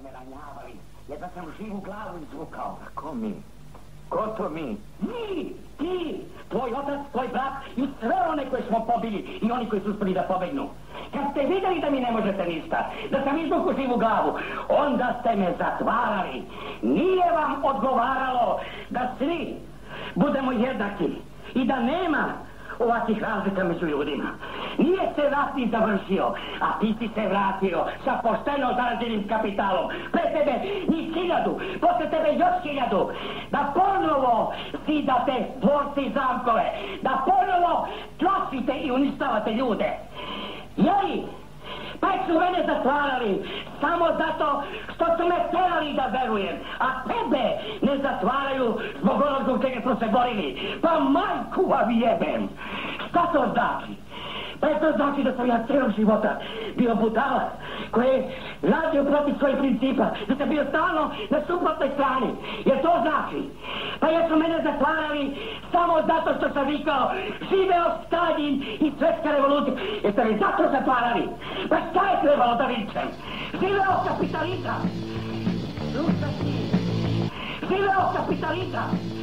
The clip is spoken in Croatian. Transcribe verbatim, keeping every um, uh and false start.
me ranjavali, jedva sam živu glavu izvukao. A ko mi? Ko to mi? Vi, ti, tvoj otac, tvoj brat i sve one koje smo pobili i oni koji su uspeli da pobegnu. Kad ste vidjeli da mi ne možete ništa, da sam izvuku živu glavu, onda ste me zatvarali. Nije vam odgovaralo da svi budemo jednaki i da nema ovakvih razlika među ljudima. Nije se rat ni završio, a ti si se vratio sa pošteno zarađenim kapitalom. Pre tebe ni hiljadu, posle tebe još hiljadu. Da ponovo zidate dvorce i zamkove, da ponovo tlačite i uništavate ljude. Jeli? Pa su mene zatvarali samo zato što su me terali da verujem, a tebe ne zatvaraju zbog onog zbog čega smo se borili. Pa majku vam jebem! Šta to znači? Pa to znači da sam ja cijelog života bio budalac koji je radio protiv svojih principa, da sam bio stalno na suprotnoj strani. Jer to znači? Pa jer su mene zatvarali samo zato što sam vikao živeo Stalin i svjetska revolucija. Jeste li zato zatvarali? Pa šta je trebalo da vičem? Živeo kapitalizam! Slušaj ti! Živeo kapitalizam!